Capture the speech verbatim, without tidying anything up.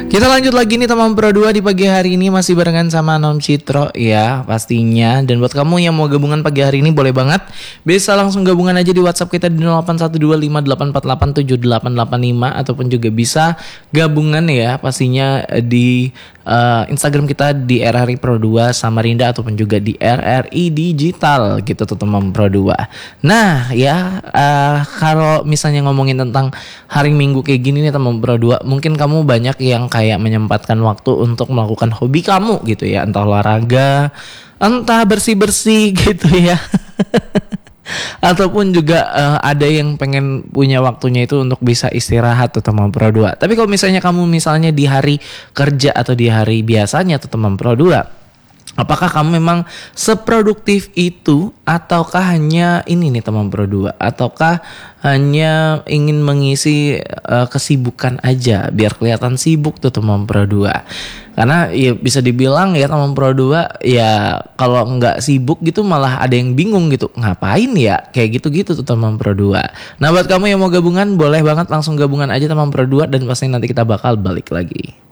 Kita lanjut lagi nih teman Pro dua di pagi hari ini masih barengan sama Nom Citro ya pastinya. Dan buat kamu yang mau gabungan pagi hari ini boleh banget, bisa langsung gabungan aja di WhatsApp kita di nol delapan satu dua lima delapan empat delapan tujuh delapan delapan lima, ataupun juga bisa gabungan ya pastinya di uh, Instagram kita di R R I Pro dua Samarinda, ataupun juga di R R I Digital gitu tuh teman Pro dua. Nah ya uh, kalau misalnya ngomongin tentang hari Minggu kayak gini nih teman Pro dua, mungkin kamu banyak yang kayak menyempatkan waktu untuk melakukan hobi kamu gitu ya, entah olahraga, entah bersih-bersih gitu ya. Ataupun juga uh, ada yang pengen punya waktunya itu untuk bisa istirahat tuh teman Pro dua. Tapi kalau misalnya kamu misalnya di hari kerja atau di hari biasanya tuh teman Pro dua, apakah kamu memang seproduktif itu, ataukah hanya ini nih teman Pro dua, ataukah hanya ingin mengisi uh, kesibukan aja biar kelihatan sibuk tuh teman Pro dua. Karena ya bisa dibilang ya teman Pro dua ya kalau nggak sibuk gitu malah ada yang bingung gitu, ngapain ya kayak gitu-gitu tuh teman Pro dua. Nah buat kamu yang mau gabungan boleh banget langsung gabungan aja teman Pro dua, dan pasti nanti kita bakal balik lagi.